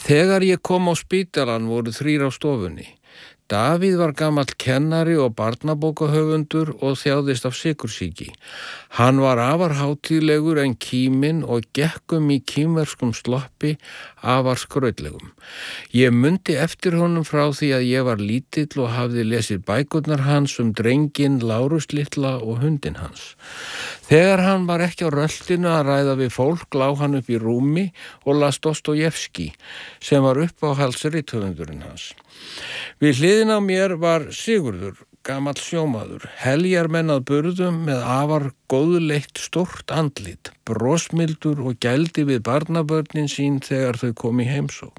Þegar ég kom á spítalann voru 3 á stofunni. Davíð var gamall kennari og barnabókahöfundur og þjáðist af sykursýki. Hann var afar hátíðlegur en kíminn og gekkum í kínverskum sloppi afar skrautlegum. Ég mundi eftir honum frá því að ég var lítill og hafði lesið bækurnar hans drenginn Lárus litla og hundinn hans. Þegar hann var ekki á röltinu að ræða við fólk lá hann upp í rúmi og las Dostojevskí sem var uppáhaldsrithöfundurinn hans. Við hliðina á mér var Sigurður, gamall sjómaður, heljarmenn að burðum með afar góðleitt stórt andlit, brosmildur og gældi við barnabörnin sín þegar þau kom í heimsókn.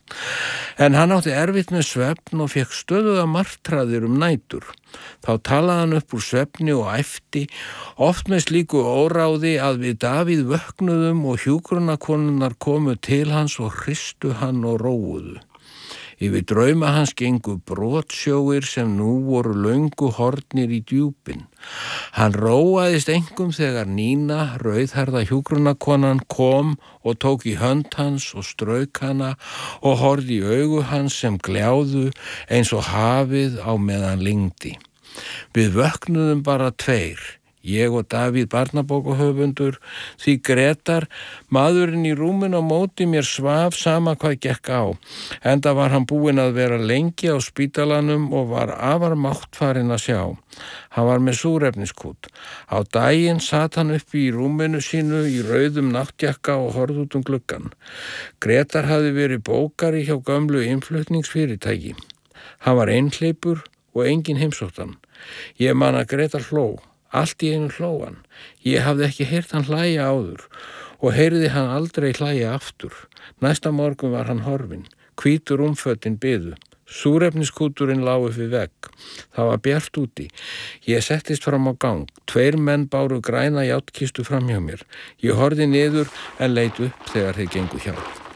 En hann átti erfitt með svefn og fekk stöðuga martraðir nætur. Þá talaði hann upp úr svefni og æpti, oft með slíku óráði að við Davíð vöknuðum og hjúkrunarkonurnar komu til hans og hristu hann og róuðu. Yfir drauma hans gengu brotsjóir sem nú voru löngu horfnir í djúpin. Hann róaðist einkum þegar Nína, rauðhærða hjúkrunarkonan, kom og tók í hönd hans og strauk hana og horfði í augu hans sem gljáðu eins og hafið á meðan lygndi. Við vöknuðum bara 2. Ég og Davíð barnabókahöfundur, því Grétar, maðurinn í rúminu á móti mér svaf sama hvað gekk á, enda var hann búinn að vera lengi á spítalanum og var afar máttfarinn að sjá. Hann var með súrefniskút. Á daginn sat hann uppi í rúminu sínu í rauðum náttjakka og horfði út gluggann. Grétar hafði verið bókari hjá gömlu innflutningsfyrirtæki. Hann var einhleypur og enginn heimsótti hann. Ég man að Grétar hló. Allt í einu hló hann. Ég hafði ekki heyrt hann hlæja áður og heyrði hann aldrei hlæja aftur. Næsta morgun var hann horfinn. Hvítu rúmfötin biðu. Súrefniskúturinn lá upp við vegg. Það var bjart úti. Ég settist fram á gang. 2 menn báru græna járnkistu fram hjá mér. Ég horfði niður en leit upp þegar þeir gengu hjá.